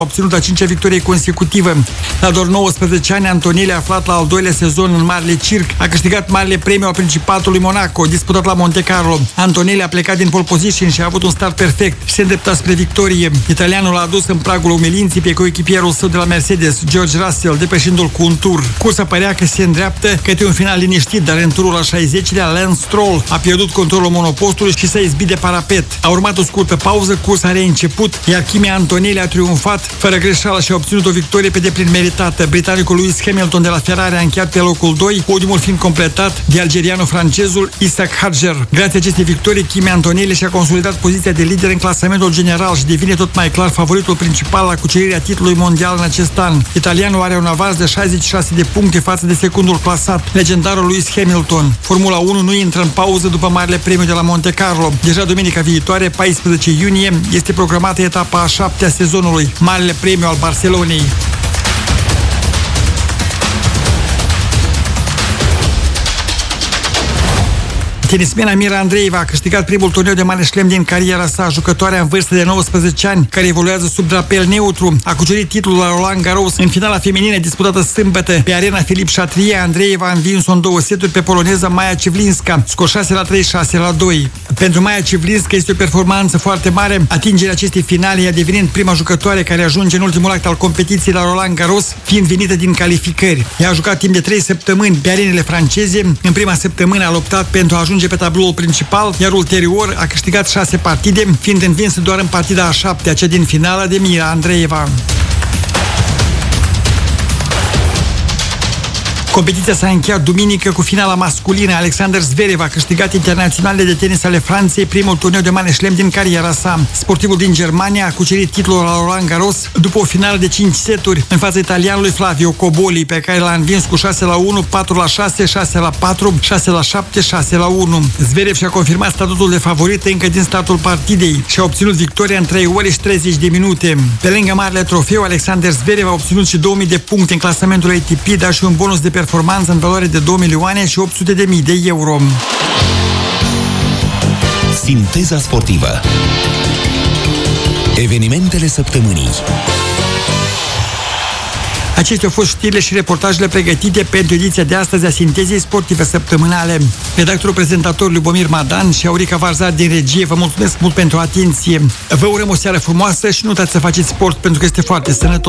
a obținut a 5-a victorie consecutivă. La doar 19 ani, Antonelli, aflat la al doilea sezon în Marele Circ, a câștigat Marele Premiu al Principatului Monaco, disputat la Monte Carlo. Antonelli a plecat din pole position și a avut un start perfect și se îndrepta spre victorie. Italianul a adus în pragul umilinții pe coechipierul său de la Mercedes, George Russell, depășindu-l cu un tur. Cursa părea că se îndreaptă către un final liniștit, dar în turul al 60-lea, Lance Stroll a pierdut controlul monopostului și s-a izbit de parapet. A urmat o scurtă pauză, cursa a reînceput, iar Kimi Antonelli a triumfat fără greșeală și a obținut o victorie pe deplin meritată. Britanicul Lewis Hamilton de la Ferrari a încheiat pe locul 2, podiumul fiind completat de algeriano-francezul Isaac Hadjer. Grație acestei victorii, Kimi Antonelli și-a consolidat poziția de lider în clasamentul general și devine tot mai clar favoritul principal la cucerirea titlului mondial în acest an. Italianul are un avans de 66 de puncte față de secundul clasat, legendarul Lewis Hamilton. Formula 1 nu intră în pauză după Marele Premiu de la Monte Carlo. Deja duminica viitoare, 14 iunie, este programată etapa a 7-a sezonului, Marele Premiu al Barcelonei. Tenismena Mira Andreeva a câștigat primul turneu de Mare Chelem din cariera sa. Jucătoarea în vârstă de 19 ani, care evoluează sub drapel neutru, a cucerit titlul la Roland Garros. În finala feminină disputată sâmbătă pe arena Philippe Chatrier, Andreeva a învins-o în 2 seturi pe poloneza Maia Civlinska, scor 6-3, 6-2. Pentru Maia Civlinska este o performanță foarte mare. Atingerea acestei finale, ea devenind prima jucătoare care ajunge în ultimul act al competiției la Roland Garros, fiind venită din calificări. Ea a jucat timp de 3 săptămâni pe arenele franceze. În prima săptămână a luptat pentru a ajunge pe tabloul principal, iar ulterior a câștigat 6 partide, fiind învinsă doar în partida a 7-a, cea din finală, de Mira Andreeva. Competiția s-a încheiat duminică cu finala masculină. Alexander Zverev a câștigat internaționalele de tenis ale Franței, primul turneu de Mare Chelem din cariera sa. Sportivul din Germania a cucerit titlul la Roland Garros după o finală de 5 seturi în fața italianului Flavio Cobolli, pe care l-a învins cu 6-1, 4-6, 6-4, 6-7, 6-1. Zverev și-a confirmat statutul de favorit încă din startul partidei și a obținut victoria în 3 ore și 30 de minute. Pe lângă marele trofeu, Alexander Zverev a obținut și 2000 de puncte în clasamentul ATP, dar și un bonus de performanță în valoare de 2 milioane și 800.000 de euro. Sinteza sportivă. Evenimentele săptămânii. Acestea au fost știrile și reportajele pregătite pentru ediția de astăzi a Sintezei sportive săptămânale. Redactorul prezentator Lubomir Madan și Aurica Varzar din regie, vă mulțumesc mult pentru atenție. Vă urăm o seară frumoasă și nu uitați să faceți sport pentru că este foarte sănătos.